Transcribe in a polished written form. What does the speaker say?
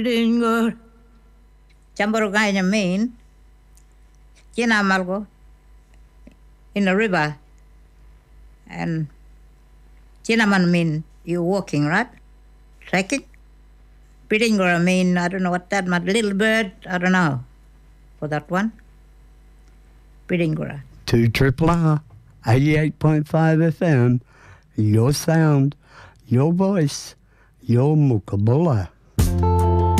Dingo. Chamboroganya mean, China Malgo, in the river. And Chinaman mean you walking, right? Trekking. Pidingora mean, I don't know what that meant. Little bird, I don't know. For that one. Pidingora. 2 R 88.5 FM, your sound, your voice, your Mukabula.